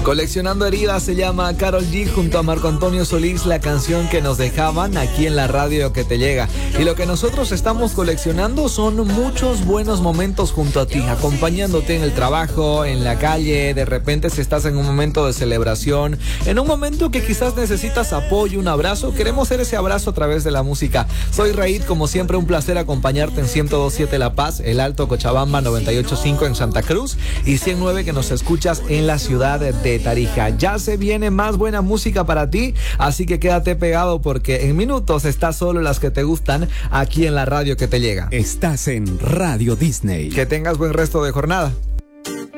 Coleccionando heridas se llama Karol G junto a Marco Antonio Solís, la canción que nos dejaban aquí en la radio que te llega. Y lo que nosotros estamos coleccionando son muchos buenos momentos junto a ti, acompañándote en el trabajo, en la calle, de repente si estás en un momento de celebración, en un momento que quizás necesitas apoyo, un abrazo, queremos ser ese abrazo a través de la música. Soy Raid, como siempre un placer acompañarte en 102.7 La Paz, El Alto Cochabamba, 98.5 en Santa Cruz y 100.9 que nos escuchas en la ciudad de Tarija. Ya se viene más buena música para ti, así que quédate pegado porque en minutos está solo las que te gustan aquí en la radio que te llega. Estás en Radio Disney. Que tengas buen resto de jornada.